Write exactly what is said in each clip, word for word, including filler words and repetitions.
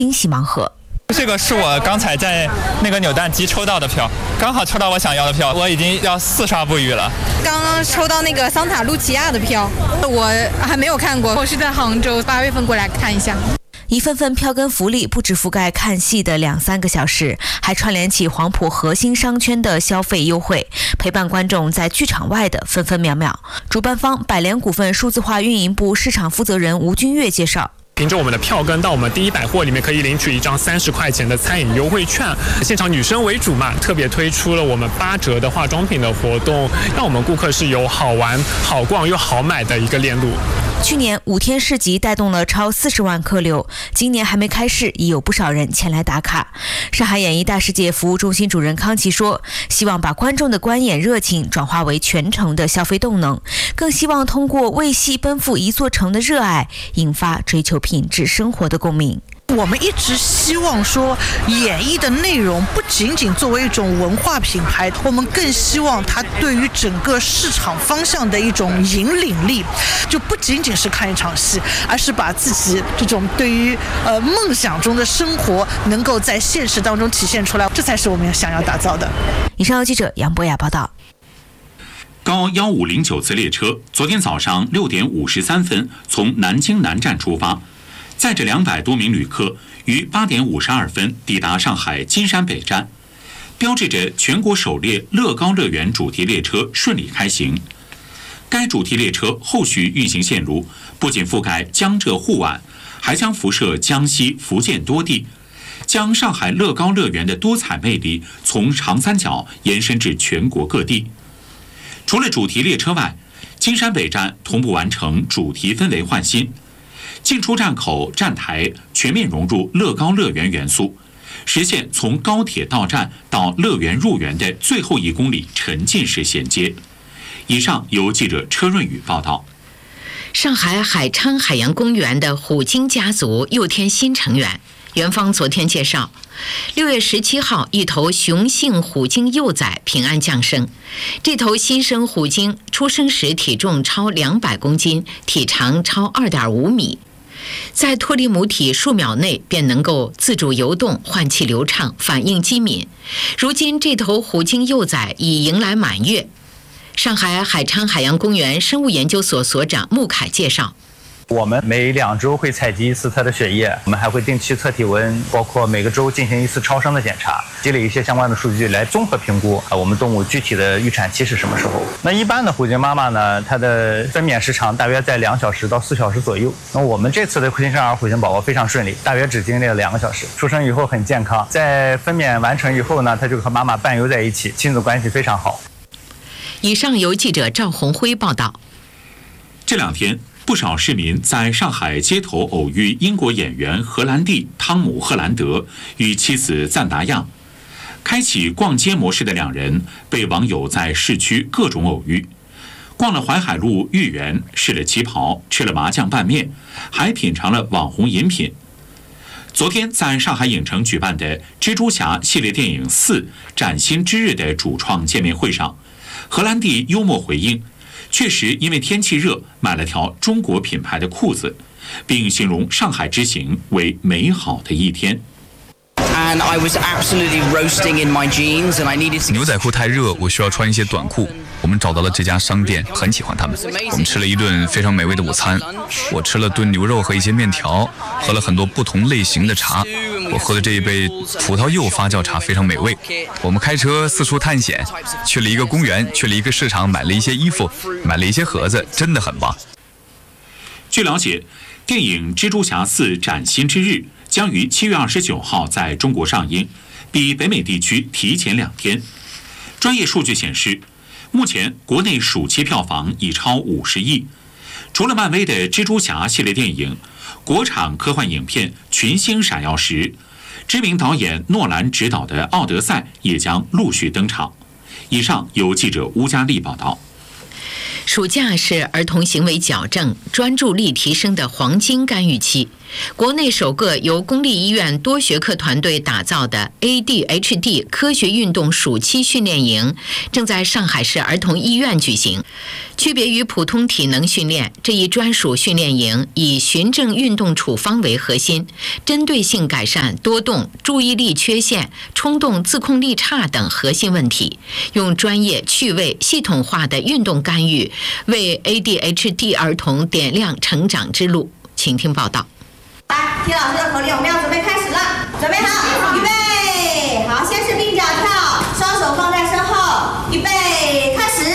惊喜盲盒。 这个是我刚才在那个扭蛋机抽到的票，刚好抽到我想要的票，我已经要四刷不语了。 刚刚抽到那个桑塔露琪亚的票，我还没有看过，我是在杭州，八月份过来看一下。 一份份票根福利不只覆盖看戏的两三个小时，还串联起黄埔核心商圈的消费优惠，陪伴观众在剧场外的分分秒秒。主办方百联股份数字化运营部市场负责人吴君越介绍。 凭着我们的票根到我们第一百货里面可以领取一张三十块钱的餐饮优惠券，现场女生为主嘛，特别推出了我们八折的化妆品的活动，让我们顾客是有好玩、好逛又好买的一个链路。 去年五天市集带动了超四十万客流，今年还没开市，已有不少人前来打卡。上海演艺大世界服务中心主任康琪说，希望把观众的观演热情转化为全程的消费动能，更希望通过为戏奔赴一座城的热爱，引发追求品质生活的共鸣。 我们一直希望说，演绎的内容不仅仅作为一种文化品牌，我们更希望它对于整个市场方向的一种引领力，就不仅仅是看一场戏，而是把自己这种对于呃梦想中的生活能够在现实当中体现出来，这才是我们想要打造的。 以上由记者杨博雅报道。 高一五零九次列车昨天早上六点五十三分从南京南站出发，载着两百多名旅客，于八点五十二分抵达上海金山北站，标志着全国首列乐高乐园主题列车顺利开行。该主题列车后续运行线路不仅覆盖江浙沪皖，还将辐射江西、福建多地，将上海乐高乐园的多彩魅力从长三角延伸至全国各地。除了主题列车外，金山北站同步完成主题氛围换新，进出站口站台全面融入乐高乐园元素，实现从高铁到站到乐园入园的最后一公里沉浸式衔接。以上由记者车润宇报道。 上海海昌海洋公园的虎鲸家族又添新成员。园方昨天介绍，六月十七号，一头雄性虎鲸幼崽平安降生。这头新生虎鲸出生时体重超两百公斤，体长超二点五米，在脱离母体数秒内便能够自主游动，换气流畅，反应机敏。如今，这头虎鲸幼崽已迎来满月。上海海昌海洋公园生物研究所所长穆凯介绍。 我们每两周会采集一次它的血液，我们还会定期测体温，包括每个周进行一次超声的检查，积累一些相关的数据来综合评估啊我们动物具体的预产期是什么时候。那一般的虎鲸妈妈呢，它的分娩时长大约在两小时到四小时左右。那我们这次的新生儿虎鲸宝宝非常顺利，大约只经历了两个小时，出生以后很健康，在分娩完成以后呢，它就和妈妈伴游在一起，亲子关系非常好。 以上由记者赵红辉报道。 这两天，不少市民在上海街头偶遇英国演员荷兰弟汤姆·赫兰德与妻子赞达亚，开启逛街模式的两人被网友在市区各种偶遇，逛了淮海路豫园，试了旗袍，吃了麻酱拌面，还品尝了网红饮品。昨天在上海影城举办的蜘蛛侠系列电影四崭新之日的主创见面会上，荷兰弟幽默回应，确实因为天气热买了条中国品牌的裤子，并形容上海之行为美好的一天。 牛仔裤太热，我需要穿一些短裤。我们找到了这家商店，很喜欢他们。我们吃了一顿非常美味的午餐，我吃了炖牛肉和一些面条，喝了很多不同类型的茶。我喝的这一杯葡萄柚发酵茶非常美味。我们开车四处探险，去了一个公园，去了一个市场，买了一些衣服，买了一些盒子，真的很棒。 据了解，电影《蜘蛛侠四崭新之日》将于七月二十九号在中国上映，比北美地区提前两天。专业数据显示，目前国内暑期票房已超五十亿。除了漫威的蜘蛛侠系列电影，国产科幻影片群星闪耀时，知名导演诺兰执导的《奥德赛》也将陆续登场。以上由记者乌佳丽报道。 暑假是儿童行为矫正、专注力提升的黄金干预期， 国内首个由公立医院多学科团队打造的 A D H D 科学运动暑期训练营正在上海市儿童医院举行。区别于普通体能训练，这一专属训练营以循证运动处方为核心，针对性改善多动、注意力缺陷、冲动自控力差等核心问题，用专业、趣味、系统化的运动干预，为 A D H D 儿童点亮成长之路。请听报道。 来，听老师的口令，我们要准备开始了。准备好，预备，好，先是并脚跳，双手放在身后，预备，开始。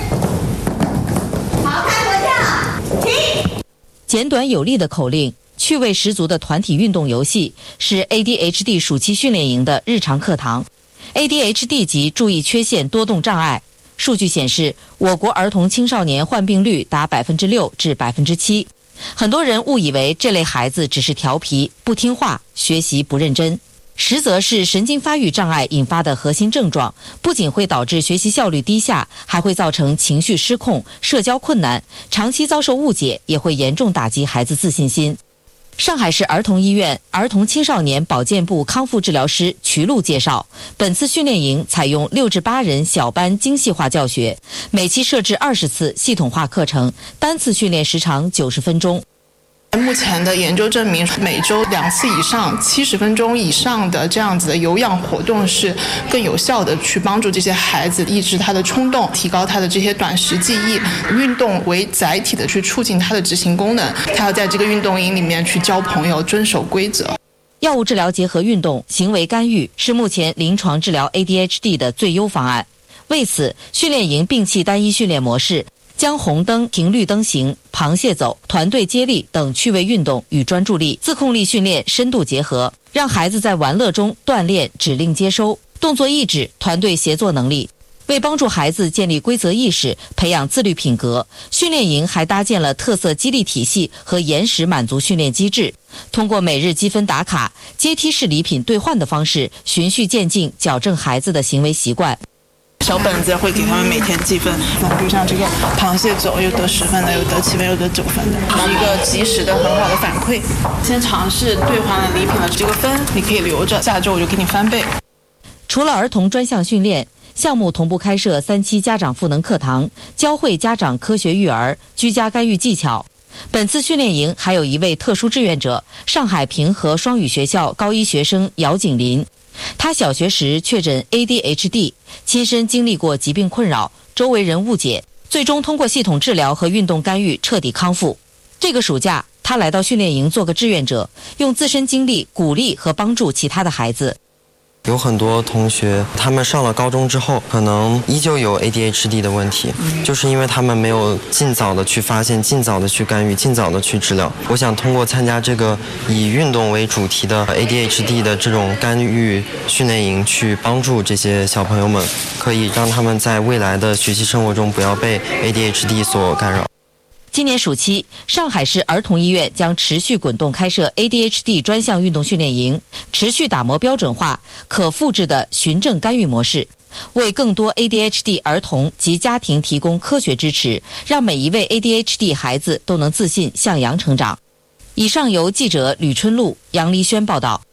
好，开合跳，停。 简短有力的口令，趣味十足的团体运动游戏是 A D H D 暑期训练营的日常课堂。A D H D 及注意缺陷多动障碍，数据显示，我国儿童青少年患病率达百分之六至百分之七。很多人误以为这类孩子只是调皮、不听话、学习不认真，实则是神经发育障碍引发的核心症状，不仅会导致学习效率低下，还会造成情绪失控、社交困难，长期遭受误解，也会严重打击孩子自信心。上海市儿童医院儿童青少年保健部康复治疗师瞿璐介绍，本次训练营采用六至八人小班精细化教学，每期设置二十次系统化课程，单次训练时长九十分钟。 目前的研究证明，每周两次以上、七十分钟以上的这样子的有氧活动是更有效的去帮助这些孩子抑制他的冲动，提高他的这些短时记忆。运动为载体的去促进他的执行功能，他要在这个运动营里面去交朋友、遵守规则。 药物治疗结合运动行为干预是目前临床治疗 A D H D 的最优方案。为此，训练营摒弃单一训练模式，将红灯、停绿灯行、螃蟹走、团队接力等趣味运动与专注力、自控力训练深度结合，让孩子在玩乐中锻炼指令接收、动作意志、团队协作能力。为帮助孩子建立规则意识、培养自律品格，训练营还搭建了特色激励体系和延时满足训练机制，通过每日积分打卡、阶梯式礼品兑换的方式，循序渐进矫正孩子的行为习惯。 小本子会给他们每天记分，比如像这个螃蟹走，有得十分的，有得七分，有得九分的，是一个及时的很好的反馈。先尝试兑换了礼品的这个分，你可以留着，下周我就给你翻倍。 除了儿童专项训练，项目同步开设三期家长赋能课堂，教会家长科学育儿、居家干预技巧。本次训练营还有一位特殊志愿者，上海平和双语学校高一学生姚景林。他小学时确诊 A D H D， 亲身经历过疾病困扰，周围人误解，最终通过系统治疗和运动干预彻底康复。这个暑假，他来到训练营做个志愿者，用自身经历鼓励和帮助其他的孩子。 有很多同学，他们上了高中之后，可能依旧有 A D H D 的问题，就是因为他们没有尽早的去发现、尽早的去干预、尽早的去治疗。我想通过参加这个以运动为主题的 A D H D 的这种干预训练营，去帮助这些小朋友们，可以让他们在未来的学习生活中不要被 A D H D 所干扰。 今年暑期，上海市儿童医院将持续滚动开设 A D H D 专项运动训练营，持续打磨标准化、可复制的循证干预模式，为更多 A D H D 儿童及家庭提供科学支持，让每一位 A D H D 孩子都能自信向阳成长。以上由记者吕春露、杨黎轩报道。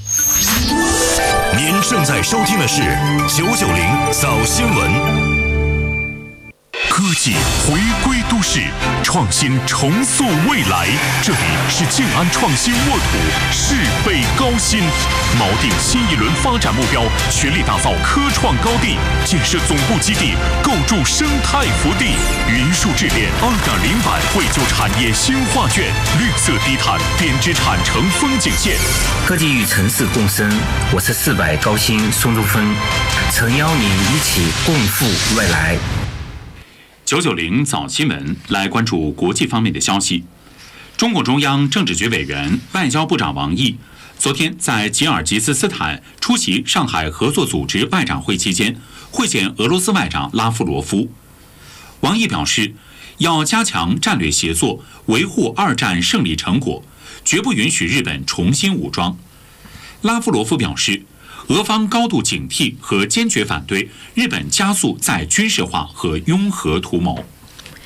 您正在收听的是九九零早新闻。科技回归都市，创新重塑未来。这里是静安创新沃土，事倍高薪，锚定新一轮发展目标，全力打造科创高地，建设总部基地，构筑生态福地。云树智联二点零版惠就产业新画卷，绿色低碳编织产城风景线。 科技与城市共生，我是四百高薪孙如芬，诚邀您一起共赴未来。 九九零早新闻来关注国际方面的消息。中共中央政治局委员、外交部长王毅昨天在吉尔吉斯斯坦出席上海合作组织外长会期间，会见俄罗斯外长拉夫罗夫。王毅表示，要加强战略协作，维护二战胜利成果，绝不允许日本重新武装。拉夫罗夫表示，俄方高度警惕和坚决反对日本加速再军事化和拥核图谋。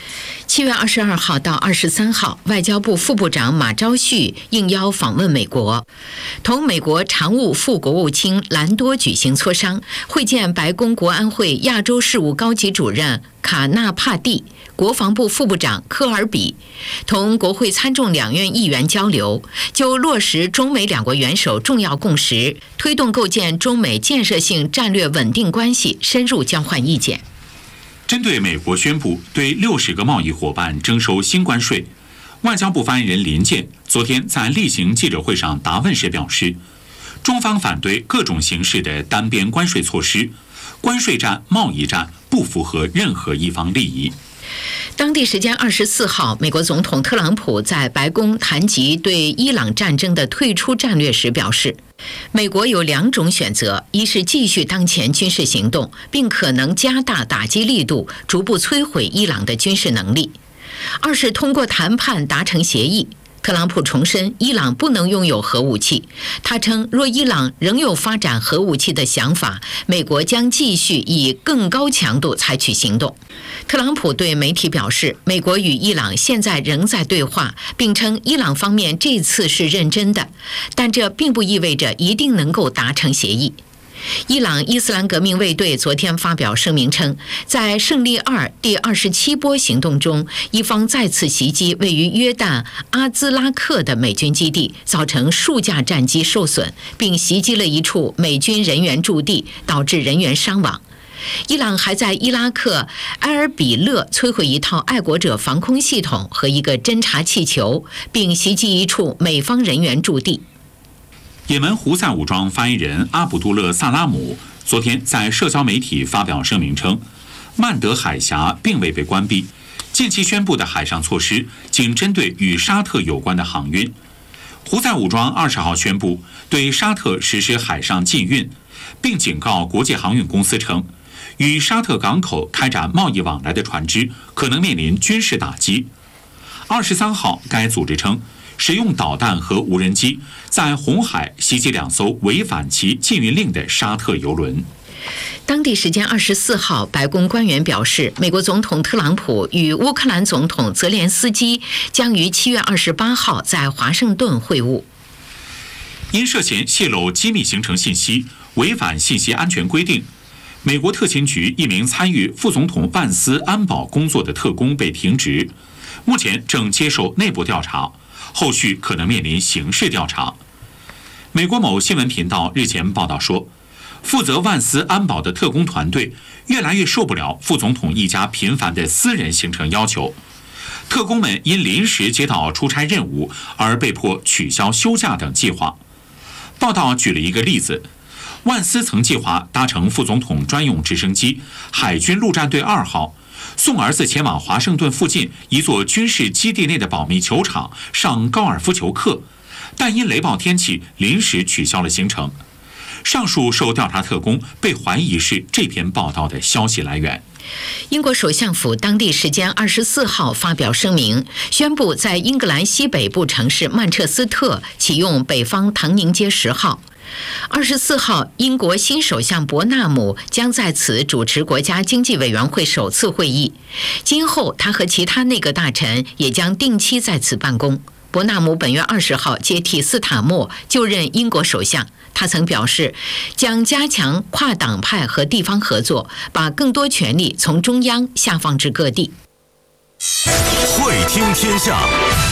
七月二十二号到二十三号，外交部副部长马朝旭应邀访问美国，同美国常务副国务卿兰多举行磋商，会见白宫国安会亚洲事务高级主任卡纳帕蒂、国防部副部长科尔比，同国会参众两院议员交流，就落实中美两国元首重要共识，推动构建中美建设性战略稳定关系，深入交换意见。 针对美国宣布对六十个贸易伙伴征收新关税，外交部发言人林健昨天在例行记者会上答问时表示，中方反对各种形式的单边关税措施，关税战、贸易战不符合任何一方利益。 当地时间二十四号，美国总统特朗普在白宫谈及对伊朗战争的退出战略时表示，美国有两种选择，一是继续当前军事行动，并可能加大打击力度，逐步摧毁伊朗的军事能力；二是通过谈判达成协议。特朗普重申，伊朗不能拥有核武器。他称，若伊朗仍有发展核武器的想法，美国将继续以更高强度采取行动。特朗普对媒体表示，美国与伊朗现在仍在对话，并称伊朗方面这次是认真的，但这并不意味着一定能够达成协议。伊朗伊斯兰革命卫队昨天发表声明称，在胜利二第二十七波行动中，一方再次袭击位于约旦阿兹拉克的美军基地，造成数架战机受损，并袭击了一处美军人员驻地，导致人员伤亡。伊朗还在伊拉克埃尔比勒摧毁一套爱国者防空系统和一个侦察气球，并袭击一处美方人员驻地。 也门胡塞武装发言人阿卜杜勒·萨拉姆昨天在社交媒体发表声明称，曼德海峡并未被关闭，近期宣布的海上措施仅针对与沙特有关的航运。胡塞武装二十号宣布对沙特实施海上禁运，并警告国际航运公司称，与沙特港口开展贸易往来的船只可能面临军事打击。二十三号，该组织称，使用导弹和无人机在红海袭击两艘违反其禁运令的沙特油轮。 当地时间二十四号，白宫官员表示，美国总统特朗普与乌克兰总统泽连斯基将于七月二十八号在华盛顿会晤。 因涉嫌泄露机密行程信息，违反信息安全规定，美国特勤局一名参与副总统万斯安保工作的特工被停职，目前正接受内部调查，后续可能面临刑事调查。美国某新闻频道日前报道说，负责万斯安保的特工团队越来越受不了副总统一家频繁的私人行程要求，特工们因临时接到出差任务而被迫取消休假等计划。报道举了一个例子，万斯曾计划搭乘副总统专用直升机海军陆战队二号，送儿子前往华盛顿附近一座军事基地内的保密球场上高尔夫球课，但因雷暴天气临时取消了行程。上述受调查特工被怀疑是这篇报道的消息来源。 英国首相府当地时间二十四号发表声明，宣布在英格兰西北部城市曼彻斯特启用北方唐宁街十号。二十四号，英国新首相伯纳姆将在此主持国家经济委员会首次会议，今后他和其他内阁大臣也将定期在此办公。伯纳姆本月二十号接替斯塔默就任英国首相，他曾表示将加强跨党派和地方合作，把更多权力从中央下放至各地。 会听天下。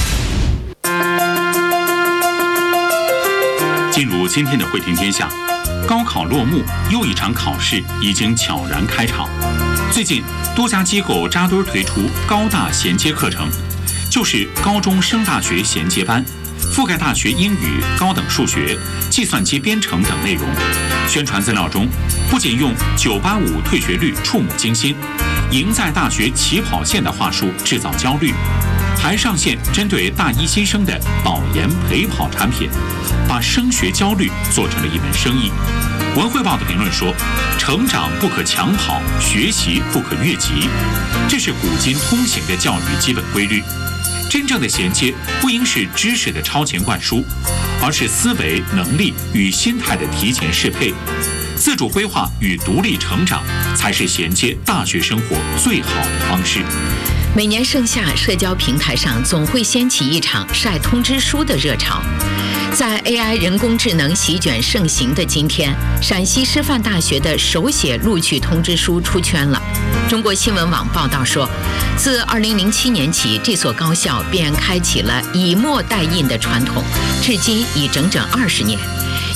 进入今天的会听天下，高考落幕，又一场考试已经悄然开场。最近多家机构扎堆推出高大衔接课程，就是高中升大学衔接班，覆盖大学英语、高等数学、计算机编程等内容。宣传资料中不仅用九八五退学率触目惊心，赢在大学起跑线的话术制造焦虑，还上线针对大一新生的保研陪跑产品，把升学焦虑做成了一门生意。文汇报的评论说，成长不可抢跑，学习不可越级，这是古今通行的教育基本规律。真正的衔接不应是知识的超前灌输，而是思维能力与心态的提前适配。自主规划与独立成长才是衔接大学生活最好的方式。 每年盛夏，社交平台上总会掀起一场晒通知书的热潮。在 A I 人工智能席卷盛行的今天，陕西师范大学的手写录取通知书出圈了。中国新闻网报道说，自二零零七年起，这所高校便开启了以墨代印的传统，至今已整整二十年。